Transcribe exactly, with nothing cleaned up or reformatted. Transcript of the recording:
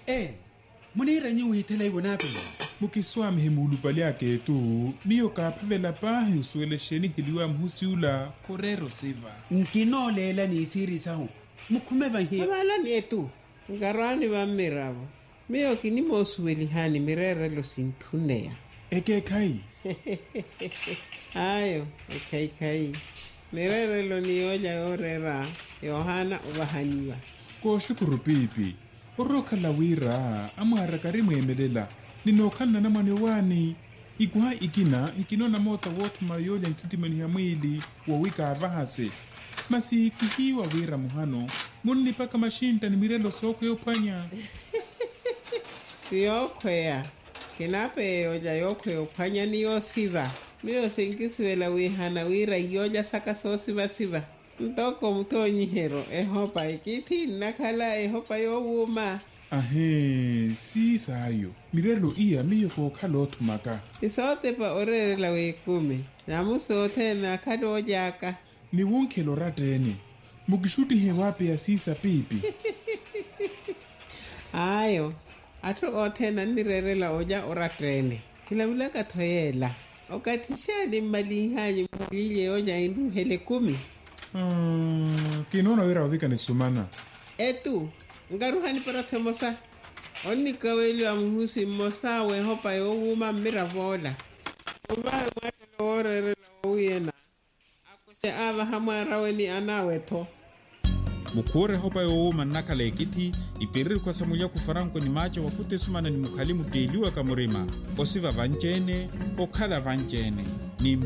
Eh, munira nyi uhithela ibonape. Mukiswami himulupali yake tu, miyo kaphavela pahi usuelesheni hiliwa mhusiula korero siva. Nkinolela ni isiri sahu. Mukhumeva hiyo. Abala ni etu. Ngarwani wa mirabo. Miyo kinimo usuelihani mirere lo sintunea. Eke kai. Ayo, ekai kai. Mirere lo nioja orera. Yohana ubahaniwa. Ko shukuru pipi. Oroka la wira, amara karimu emelela. Ninokana na mwane wani. Ikuha ikina, nkinona mota wotu mayoja nkitimeni ya mwili, wawika avahase. Masi kihiwa wira muhano, muni paka mashinta ni mirelo soko yopanya. Siyokwea. Kinape yoja yokwe upanya ni yosiva. Miyo sinkisiwela wihana wira yoja saka so siva siva. Ntoko mtonyi hero ehopa ikiti nakala ehopa yowuma. Ahe, si sayo. Mirelo iya miyo ko kalotu maka. Isote pa orere la wekumi. Namusote na kado jaka. Ni wunke loratene. Mukishuti hewape ya sisa pipi. Ayo. Atu ote na nirere la oja oratene. Kila ula katoyela. Okatisha ni malihanyi mwile oja indu hele kumi. Ah, kinona wira wavika ni sumana. Etu. Ngaruhani para temosa. Oni kaweli wa mhusi mosa we hopa yo wuma mira vola. Uba wate lo orere la uyena. Akuse ava hamara weni anaweto. Mukure hopa yo wuma nakala ekiti ipiriri kwa samulia kufaranko ni macho wakute sumana ni mukalimu teliwa kamurima. Osiva vanjene, okala vanjene. Ni